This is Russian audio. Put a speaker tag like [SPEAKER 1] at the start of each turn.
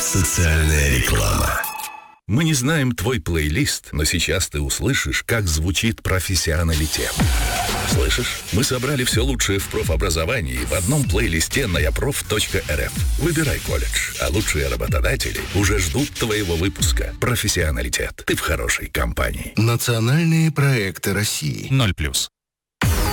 [SPEAKER 1] Социальная реклама.
[SPEAKER 2] Мы не знаем твой плейлист, но сейчас ты услышишь, как звучит профессионалитет. Слышишь? Мы собрали все лучшее в профобразовании в одном плейлисте на yaprof.rf. Выбирай колледж, а лучшие работодатели уже ждут твоего выпуска. Профессионалитет. Ты в хорошей компании.
[SPEAKER 1] Национальные проекты России.
[SPEAKER 3] 0+.